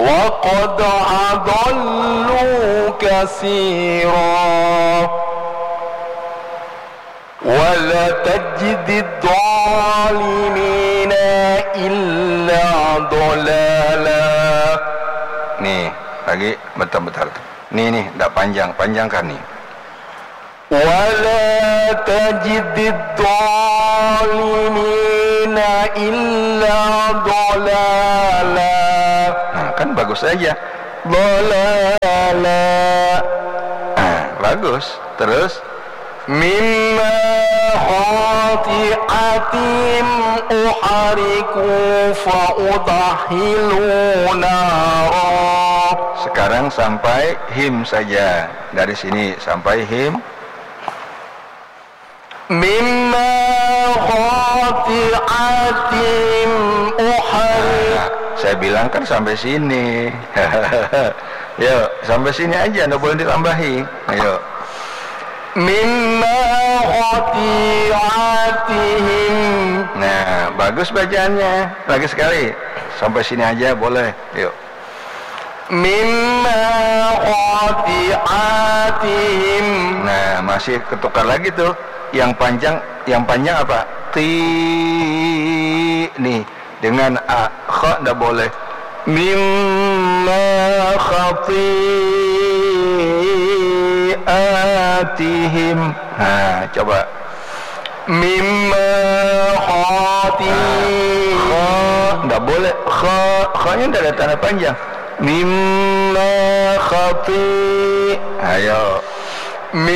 وقد أضلوا كثيرا ولا تجد الظالمين إلا ضلالا. Nih, lagi bentar-bentar. Nih, enggak panjangkan nih. ولا تجد الظالمين إلا ضلالا. Nah, kan bagus aja. ضلالا. Bagus. Terus mimma khati'atim uhariku fa'udahilu nara. Sekarang sampai him saja. Dari sini sampai him. Mimma khati'atim uhariku. Saya bilang kan sampai sini. Yuk, sampai sini aja, nggak boleh ditambahi. Ayo. Mimma khati'atihim. Nah, bagus bacaannya. Lagi sekali. Sampai sini aja boleh. Yuk. Mimma khati'atihim. Nah, masih ketukar lagi tuh. Yang panjang apa? Nih, dengan a, kha enggak boleh. Mimma khati'atihim. Nah, coba. Mimma khati'atihim. Kha enggak boleh. Kha-nya enggak ada tanda panjang. Mimma khati'. Ayo.